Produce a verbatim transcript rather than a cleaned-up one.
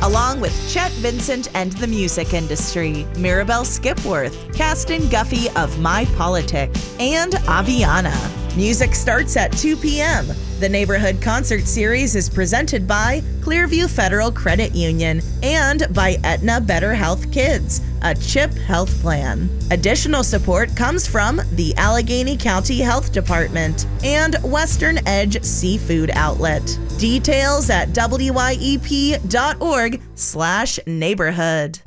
along with Chet Vincent and the music industry, Mirabelle Skipworth, Caston Guffey of My Politic, and Aviana. Music starts at two p.m. The Neighborhood Concert Series is presented by Clearview Federal Credit Union and by Aetna Better Health Kids, a CHIP health plan. Additional support comes from the Allegheny County Health Department and Western Edge Seafood Outlet. Details at W Y E P dot org slash neighborhood.